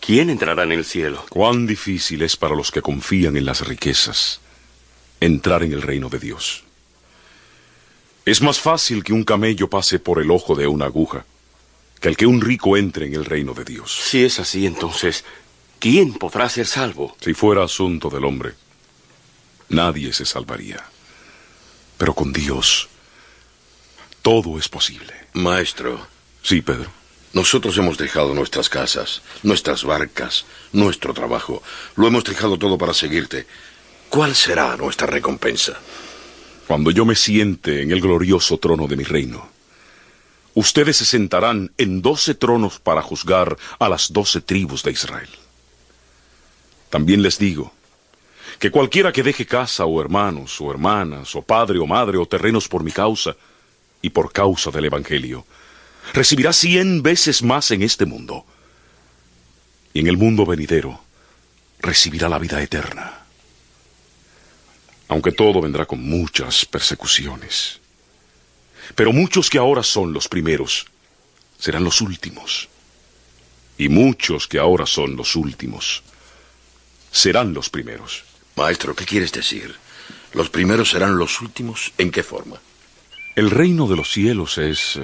¿Quién entrará en el cielo? Cuán difícil es para los que confían en las riquezas entrar en el reino de Dios. Es más fácil que un camello pase por el ojo de una aguja que el que un rico entre en el reino de Dios. Si es así, entonces, ¿quién podrá ser salvo? Si fuera asunto del hombre, nadie se salvaría. Pero con Dios, todo es posible. Maestro. Sí, Pedro. Nosotros hemos dejado nuestras casas, nuestras barcas, nuestro trabajo. Lo hemos dejado todo para seguirte. ¿Cuál será nuestra recompensa? Cuando yo me siente en el glorioso trono de mi reino, ustedes se sentarán en 12 tronos para juzgar a las 12 tribus de Israel. También les digo que cualquiera que deje casa o hermanos o hermanas o padre o madre o terrenos por mi causa y por causa del Evangelio, recibirá 100 veces más en este mundo, y en el mundo venidero recibirá la vida eterna. Aunque todo vendrá con muchas persecuciones. Pero muchos que ahora son los primeros serán los últimos. Y muchos que ahora son los últimos serán los primeros. Maestro, ¿qué quieres decir? ¿Los primeros serán los últimos? ¿En qué forma? El reino de los cielos es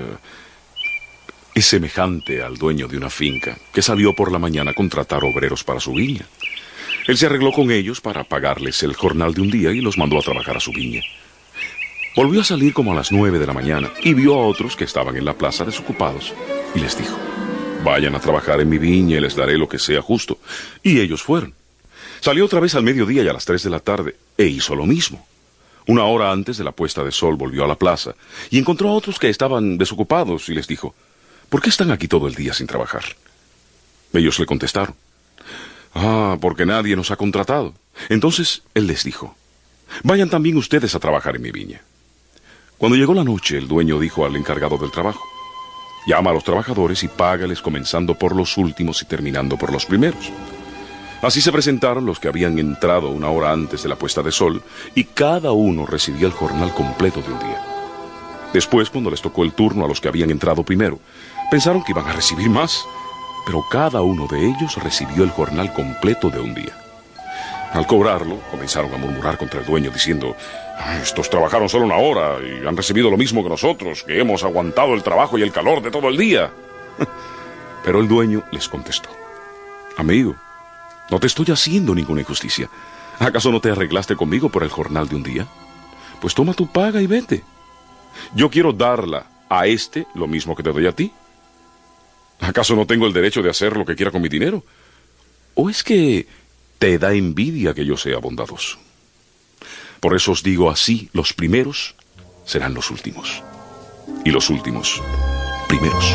semejante al dueño de una finca que salió por la mañana a contratar obreros para su viña. Él se arregló con ellos para pagarles el jornal de un día y los mandó a trabajar a su viña. Volvió a salir como a las 9 de la mañana y vio a otros que estaban en la plaza desocupados y les dijo: vayan a trabajar en mi viña y les daré lo que sea justo. Y ellos fueron. Salió otra vez al mediodía y a las 3 de la tarde e hizo lo mismo. Una hora antes de la puesta de sol volvió a la plaza y encontró a otros que estaban desocupados y les dijo: ¿por qué están aquí todo el día sin trabajar? Ellos le contestaron: porque nadie nos ha contratado. Entonces él les dijo: vayan también ustedes a trabajar en mi viña. Cuando llegó la noche, el dueño dijo al encargado del trabajo: llama a los trabajadores y págales comenzando por los últimos y terminando por los primeros. Así se presentaron los que habían entrado una hora antes de la puesta de sol, y cada uno recibía el jornal completo de un día. Después, cuando les tocó el turno a los que habían entrado primero, pensaron que iban a recibir más, pero cada uno de ellos recibió el jornal completo de un día. Al cobrarlo, comenzaron a murmurar contra el dueño, diciendo: estos trabajaron solo una hora y han recibido lo mismo que nosotros, que hemos aguantado el trabajo y el calor de todo el día. Pero el dueño les contestó: amigo, no te estoy haciendo ninguna injusticia. ¿Acaso no te arreglaste conmigo por el jornal de un día? Pues toma tu paga y vete. Yo quiero darla a este lo mismo que te doy a ti. ¿Acaso no tengo el derecho de hacer lo que quiera con mi dinero? ¿O es que te da envidia que yo sea bondadoso? Por eso os digo así: los primeros serán los últimos, y los últimos primeros.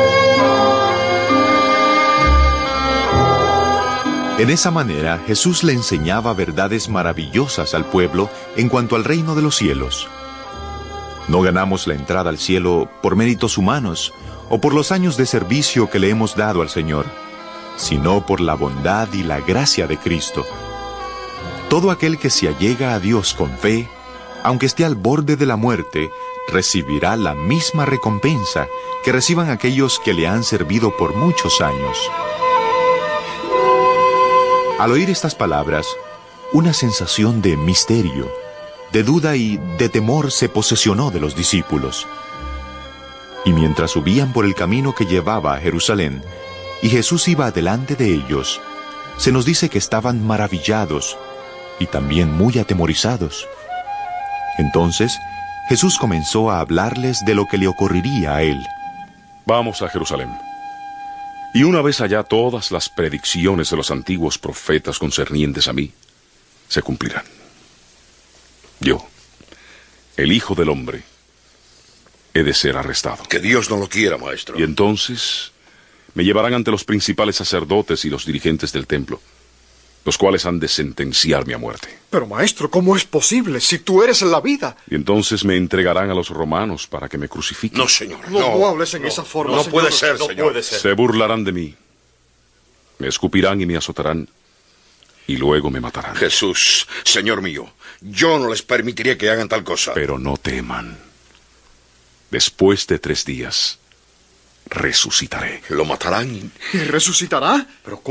En esa manera, Jesús le enseñaba verdades maravillosas al pueblo en cuanto al reino de los cielos. No ganamos la entrada al cielo por méritos humanos o por los años de servicio que le hemos dado al Señor, sino por la bondad y la gracia de Cristo. Todo aquel que se allega a Dios con fe, aunque esté al borde de la muerte, recibirá la misma recompensa que reciban aquellos que le han servido por muchos años. Al oír estas palabras, una sensación de misterio, de duda y de temor se posesionó de los discípulos. Y mientras subían por el camino que llevaba a Jerusalén, y Jesús iba delante de ellos, se nos dice que estaban maravillados y también muy atemorizados. Entonces, Jesús comenzó a hablarles de lo que le ocurriría a él. Vamos a Jerusalén. Y una vez allá, todas las predicciones de los antiguos profetas concernientes a mí se cumplirán. Yo, el Hijo del Hombre, he de ser arrestado. Que Dios no lo quiera, maestro. Y entonces me llevarán ante los principales sacerdotes y los dirigentes del templo, los cuales han de sentenciarme a muerte. Pero, maestro, ¿cómo es posible si tú eres la vida? Y entonces me entregarán a los romanos para que me crucifiquen. No, señor. No hables en esa forma, no señor. puede ser, no señor. Puede ser. Se burlarán de mí, me escupirán y me azotarán, y luego me matarán. Jesús, Señor mío, yo no les permitiría que hagan tal cosa. Pero no teman. Después de 3 días, resucitaré. ¿Lo matarán? ¿Y resucitará? Pero